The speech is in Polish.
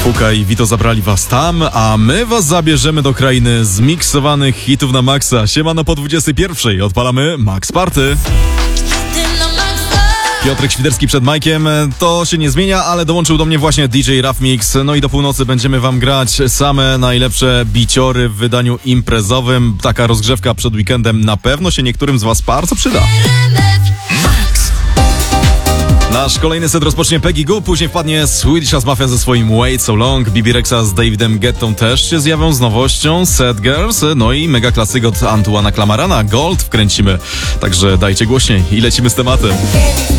Fuka i Vito zabrali was tam, a my was zabierzemy do krainy zmiksowanych hitów na maksa. Siemano po 21. Odpalamy Max Party. Piotrek Świderski przed Majkiem, to się nie zmienia, ale dołączył do mnie właśnie DJ Rough Mix. No i do północy będziemy wam grać same najlepsze biciory w wydaniu imprezowym. Taka rozgrzewka przed weekendem na pewno się niektórym z was bardzo przyda. Nasz kolejny set rozpocznie Peggy Goo, później wpadnie Swedish House Mafia ze swoim Wait So Long, Bibi Rexa z Davidem Guettą też się zjawią z nowością, Sad Girls, no i mega klasyk od Antoana Clamarana, Gold wkręcimy, także dajcie głośniej i lecimy z tematem.